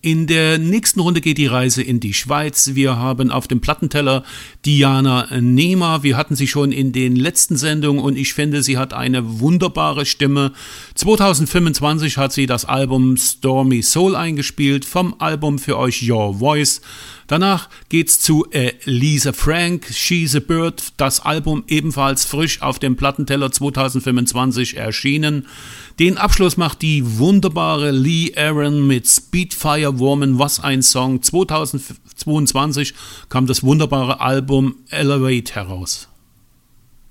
In der nächsten Runde geht die Reise in die Schweiz. Wir haben auf dem Plattenteller Diana Nehmer. Wir hatten sie schon in den letzten Sendungen und ich finde, sie hat eine wunderbare Stimme. 2025 hat sie das Album Stormy Soul eingespielt, vom Album für euch Your Voice. Danach geht's zu Lisa Frank, She's a Bird, das Album ebenfalls frisch auf dem Plattenteller 2025 erschienen. Den Abschluss macht die wunderbare Lee Aaron mit Speedfire Woman, was ein Song. 2022 kam das wunderbare Album Elevate heraus.